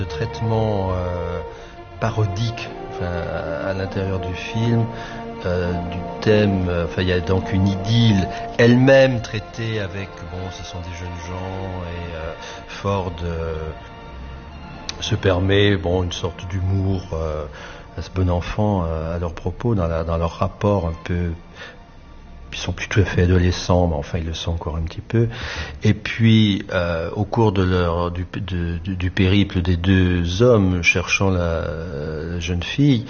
Le traitement parodique à l'intérieur du film, du thème, il y a donc une idylle elle-même traitée avec, ce sont des jeunes gens et Ford se permet, une sorte d'humour à ce bon enfant à leur propos, dans leur rapport un peu. Ils sont plus tout à fait adolescents, mais enfin ils le sont encore un petit peu. Et puis au cours du périple des deux hommes cherchant la jeune fille,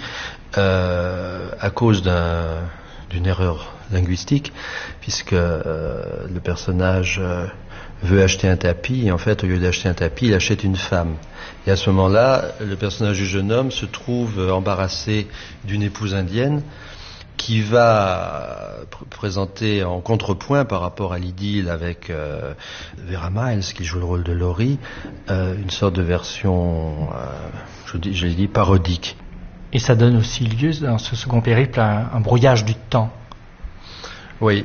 à cause d'une erreur linguistique, puisque le personnage veut acheter un tapis, et en fait au lieu d'acheter un tapis, il achète une femme. Et à ce moment-là, le personnage du jeune homme se trouve embarrassé d'une épouse indienne, qui va présenter en contrepoint par rapport à l'idylle avec Vera Miles, qui joue le rôle de Laurie, une sorte de version, je l'ai dit, parodique. Et ça donne aussi lieu, dans ce second périple, à un brouillage du temps. Oui.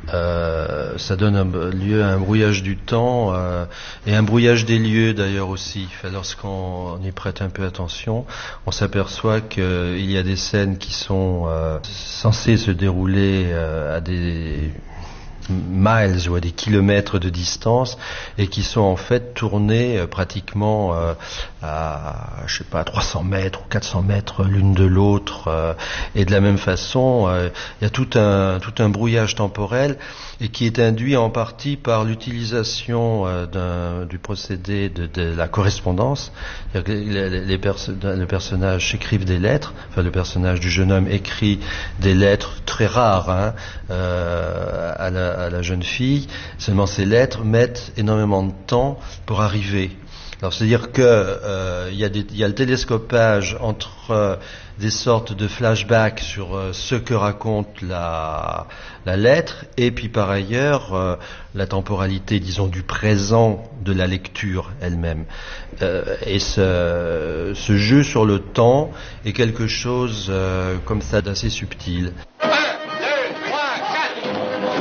Ça donne lieu à un brouillage du temps et un brouillage des lieux d'ailleurs aussi. Lorsqu'on y prête un peu attention, on s'aperçoit qu'il y a des scènes qui sont censées se dérouler à des miles ou à des kilomètres de distance et qui sont en fait tournées pratiquement à 300 mètres ou 400 mètres l'une de l'autre, et de la même façon il y a tout un brouillage temporel et qui est induit en partie par l'utilisation du procédé de la correspondance. Le personnage s'écrivent des lettres, le personnage du jeune homme écrit des lettres très rares à la jeune fille, seulement ces lettres mettent énormément de temps pour arriver. Alors c'est-à-dire que il y a le télescopage entre des sortes de flashbacks sur ce que raconte la lettre, et puis par ailleurs la temporalité, disons, du présent de la lecture elle-même. Et ce jeu sur le temps est quelque chose comme ça d'assez subtil.